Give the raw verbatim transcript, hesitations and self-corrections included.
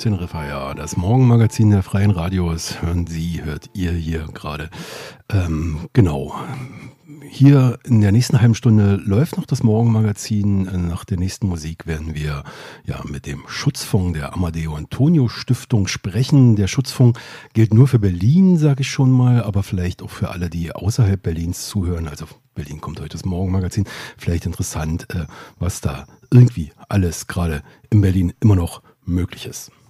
Teneriffa, ja. Das Morgenmagazin der Freien Radios hören Sie, hört ihr hier gerade. Ähm, genau. Hier in der nächsten halben Stunde läuft noch das Morgenmagazin. Nach der nächsten Musik werden wir ja mit dem Schutzfonds der Amadeo Antonio Stiftung sprechen. Der Schutzfonds gilt nur für Berlin, sage ich schon mal, aber vielleicht auch für alle, die außerhalb Berlins zuhören. Also Berlin kommt heute das Morgenmagazin. Vielleicht interessant, äh, was da irgendwie alles gerade in Berlin immer noch möglich ist.